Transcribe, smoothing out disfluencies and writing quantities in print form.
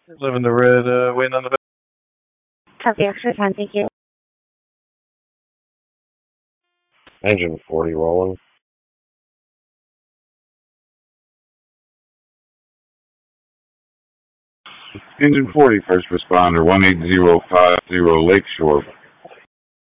Living the red, waiting on the back. Copy, extra time, thank you. Engine 40 rolling. Engine 40, first responder, 18050 Lakeshore.